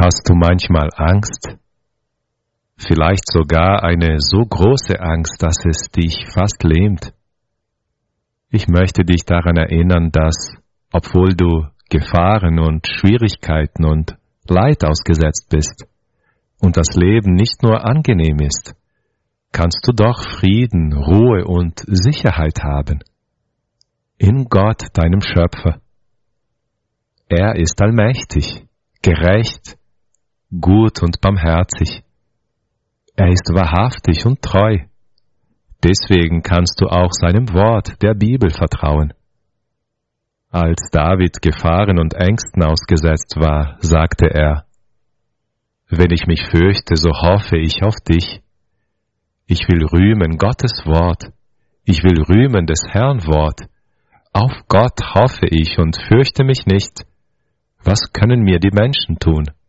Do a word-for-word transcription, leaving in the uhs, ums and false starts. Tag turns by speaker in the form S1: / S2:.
S1: Hast du manchmal Angst? Vielleicht sogar eine so große Angst, dass es dich fast lähmt. Ich möchte dich daran erinnern, dass, obwohl du Gefahren und Schwierigkeiten und Leid ausgesetzt bist und das Leben nicht nur angenehm ist, kannst du doch Frieden, Ruhe und Sicherheit haben. In Gott, deinem Schöpfer. Er ist allmächtig, gerecht, gut und barmherzig. Er ist wahrhaftig und treu. Deswegen kannst du auch seinem Wort, der Bibel, vertrauen. Als David Gefahren und Ängsten ausgesetzt war, sagte er: Wenn ich mich fürchte, so hoffe ich auf dich. Ich will rühmen Gottes Wort. Ich will rühmen des Herrn Wort. Auf Gott hoffe ich und fürchte mich nicht. Was können mir die Menschen tun?